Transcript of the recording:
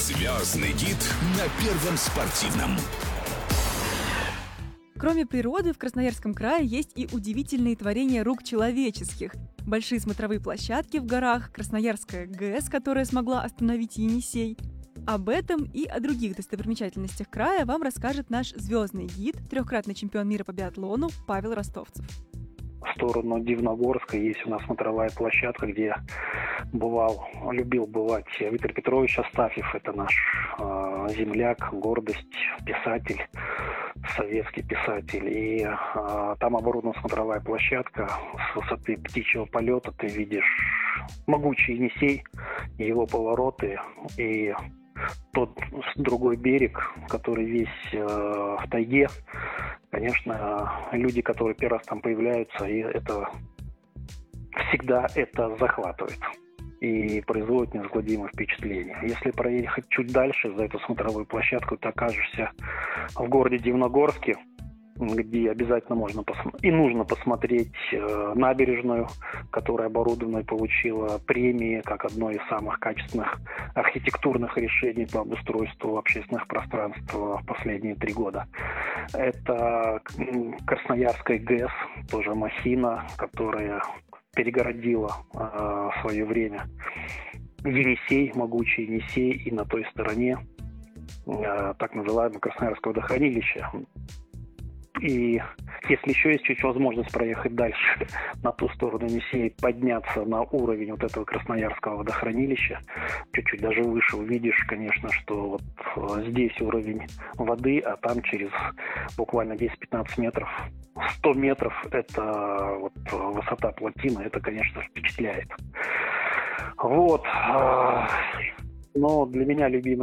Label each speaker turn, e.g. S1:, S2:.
S1: Звездный гид на Первом спортивном.
S2: Кроме природы, в Красноярском крае есть и удивительные творения рук человеческих. Большие смотровые площадки в горах, Красноярская ГЭС, которая смогла остановить Енисей. Об этом и о других достопримечательностях края вам расскажет наш звездный гид, трехкратный чемпион мира по биатлону Павел Ростовцев.
S3: В сторону Дивногорска есть у нас смотровая площадка, где любил бывать Виктор Петрович Астафьев. Это наш земляк, гордость, писатель, советский писатель. И там оборудована смотровая площадка. С высоты птичьего полета ты видишь могучий Енисей, его повороты и тот другой берег, который весь в тайге. Конечно, люди, которые первый раз там появляются, и это всегда это захватывает и производит неизгладимое впечатление. Если проехать чуть дальше за эту смотровую площадку, ты окажешься в городе Дивногорске, где обязательно нужно посмотреть набережную, которая оборудована и получила премии как одно из самых качественных архитектурных решений по обустройству общественных пространств в последние 3 года. Это Красноярская ГЭС, тоже махина, которая перегородила в свое время Енисей, могучий Енисей, и на той стороне так называемое Красноярское водохранилище. И если еще есть чуть возможность проехать дальше на ту сторону Енисея, подняться на уровень вот этого Красноярского водохранилища, чуть-чуть даже выше, увидишь, конечно, что вот здесь уровень воды, а там через буквально 10-15 метров, 100 метров это вот высота плотины, это, конечно, впечатляет. Вот. Но для меня любимый